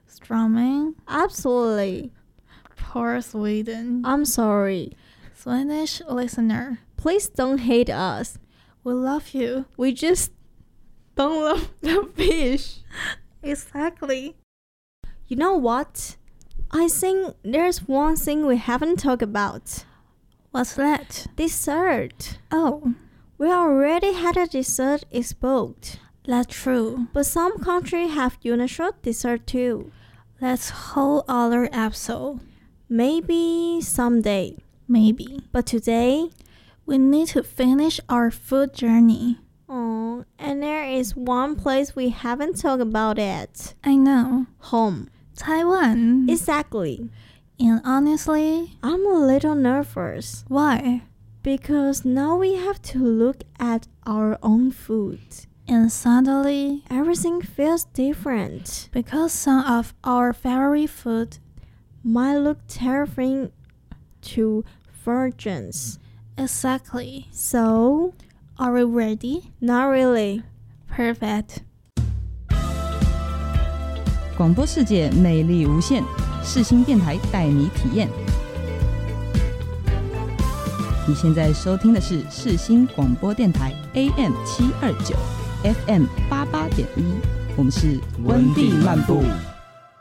Strumming? Absolutely. Poor Sweden. I'm sorry. Swedish listener, Please don't hate us. we love you. We just don't love the fish. Exactly. You know what? I think there's one thing we haven't talked about. What's that? Dessert. Oh, We already had a dessert expo, that's true. but some countries have unusual dessert too. That's whole other episode. Maybe someday. Maybe. But today, We need to finish our food journey. oh, and there is one place we haven't talked about yet. I know. Home. Taiwan. Exactly. And honestly, I'm a little nervous why? because now we have to look at our own food. And suddenly, Everything feels different. because some of our favorite food, Might look terrifying to virgins. exactly. So, Are we ready? not really. Perfect. 广播世界魅力无限，世新电台带你体验。你现在收听的是世新广播电台 AM 729 FM 88.1，我们是温蒂漫步。